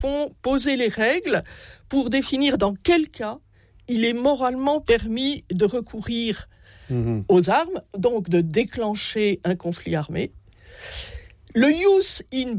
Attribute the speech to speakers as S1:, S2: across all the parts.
S1: poser les règles pour définir dans quel cas il est moralement permis de recourir aux armes, donc de déclencher un conflit armé. Le ius in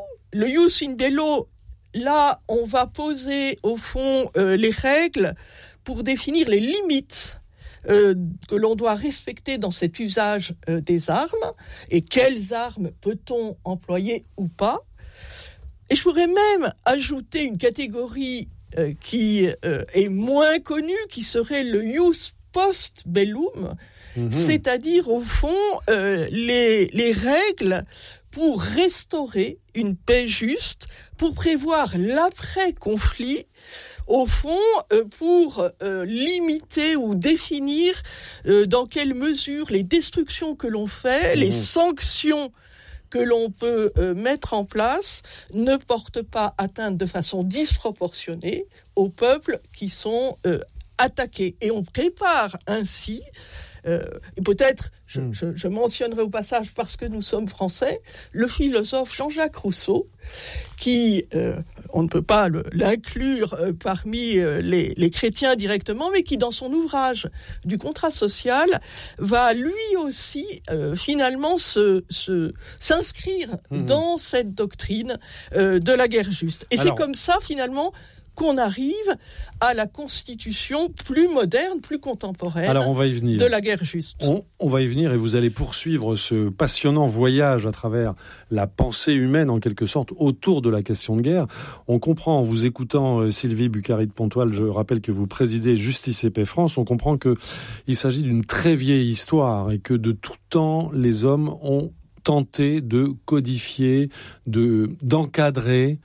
S1: bello, là, on va poser au fond les règles pour définir les limites que l'on doit respecter dans cet usage des armes, et quelles armes peut-on employer ou pas. Et je pourrais même ajouter une catégorie qui est moins connue, qui serait le ius post bellum, c'est-à-dire au fond les règles pour restaurer une paix juste, pour prévoir l'après-conflit, au fond, pour limiter ou définir dans quelle mesure les destructions que l'on fait, les sanctions que l'on peut mettre en place ne portent pas atteinte de façon disproportionnée aux peuples qui sont attaqués. Et on prépare ainsi, et peut-être, je mentionnerai au passage, parce que nous sommes français, le philosophe Jean-Jacques Rousseau, qui, on ne peut pas l'inclure parmi les chrétiens directement, mais qui, dans son ouvrage du contrat social, va lui aussi finalement s'inscrire dans cette doctrine de la guerre juste. Et c'est comme ça, finalement, qu'on arrive à la constitution plus moderne, plus contemporaine de la guerre juste.
S2: On va y venir, et vous allez poursuivre ce passionnant voyage à travers la pensée humaine, en quelque sorte, autour de la question de guerre. On comprend, en vous écoutant, Sylvie Bucari de Pontoise, je rappelle que vous présidez Justice et Paix France, on comprend qu'il s'agit d'une très vieille histoire, et que de tout temps, les hommes ont tenté de codifier, d'encadrer,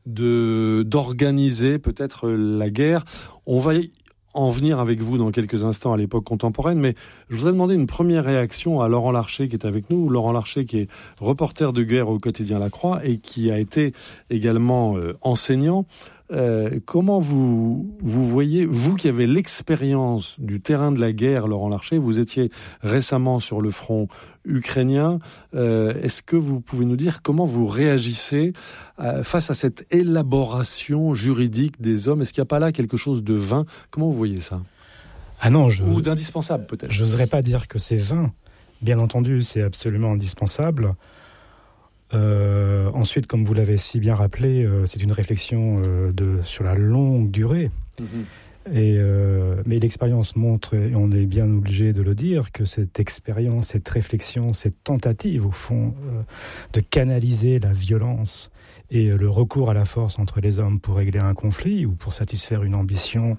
S2: d'organiser peut-être la guerre. On va en venir avec vous dans quelques instants à l'époque contemporaine, mais je voudrais demander une première réaction à Laurent Larcher qui est avec nous. Laurent Larcher qui est reporter de guerre au quotidien La Croix et qui a été également enseignant. Comment vous voyez, vous qui avez l'expérience du terrain de la guerre, Laurent Larcher, vous étiez récemment sur le front ukrainien, est-ce que vous pouvez nous dire comment vous réagissez face à cette élaboration juridique des hommes? Est-ce qu'il n'y a pas là quelque chose de vain? Comment vous voyez ça? Ou d'indispensable peut-être?
S3: Je n'oserais pas dire que c'est vain. Bien entendu, c'est absolument indispensable. Ensuite, comme vous l'avez si bien rappelé, c'est une réflexion sur la longue durée. Mais l'expérience montre, et on est bien obligé de le dire, que cette expérience, cette réflexion, cette tentative, au fond, de canaliser la violence et le recours à la force entre les hommes pour régler un conflit ou pour satisfaire une ambition,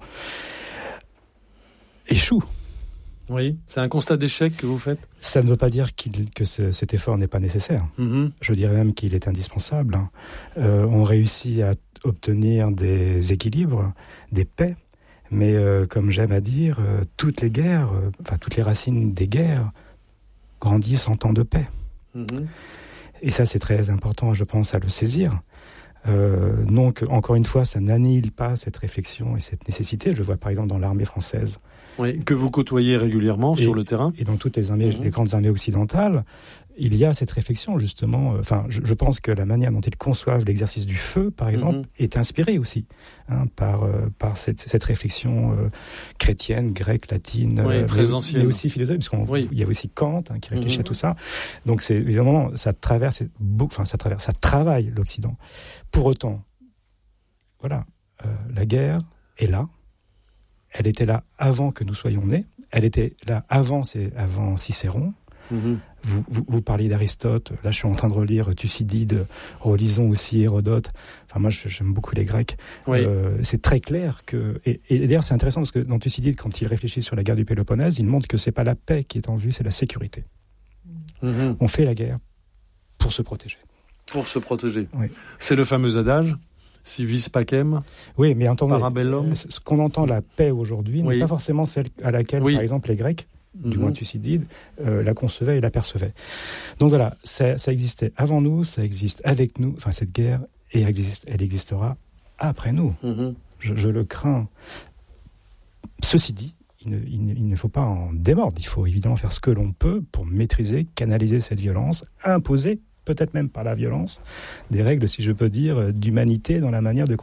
S3: échoue.
S2: Oui, c'est un constat d'échec que vous faites?
S3: Ça ne veut pas dire que cet effort n'est pas nécessaire. Je dirais même qu'il est indispensable. On réussit à obtenir des équilibres, des paix, mais comme j'aime à dire, toutes les guerres, toutes les racines des guerres grandissent en temps de paix. Et ça, c'est très important, je pense, à le saisir. Donc, encore une fois, ça n'annihile pas cette réflexion et cette nécessité. Je vois par exemple dans l'armée française.
S2: Oui, que vous côtoyez régulièrement sur le terrain.
S3: Et dans toutes les armées, les grandes armées occidentales, il y a cette réflexion justement. Je pense que la manière dont ils conçoivent l'exercice du feu, par exemple, est inspirée aussi par cette réflexion chrétienne, grecque, latine,
S2: très ancienne,
S3: mais aussi philosophique, parce qu'il y a aussi Kant qui réfléchit à tout ça. Donc c'est évidemment ça travaille l'Occident. Pour autant, voilà, la guerre est là. Elle était là avant que nous soyons nés. Elle était là avant Cicéron. Vous parliez d'Aristote. Là, je suis en train de relire Thucydide. Relisons aussi Hérodote. Moi, j'aime beaucoup les Grecs. C'est très clair que... Et d'ailleurs, c'est intéressant parce que dans Thucydide, quand il réfléchit sur la guerre du Péloponnèse, il montre que c'est pas la paix qui est en vue, c'est la sécurité. On fait la guerre pour se protéger.
S2: Pour se protéger.
S3: Oui.
S2: C'est le fameux adage si vis pacem,
S3: oui, mais entendez,
S2: parabellum.
S3: Ce qu'on entend la paix aujourd'hui n'est pas forcément celle à laquelle, par exemple, les Grecs, du moins Thucydide, la concevaient et l'apercevaient. Donc voilà, ça existait avant nous, ça existe avec nous, cette guerre, et elle existera après nous. Je le crains. Ceci dit, il ne faut pas en démordre. Il faut évidemment faire ce que l'on peut pour maîtriser, canaliser cette violence, imposer peut-être même par la violence, des règles, si je peux dire, d'humanité dans la manière de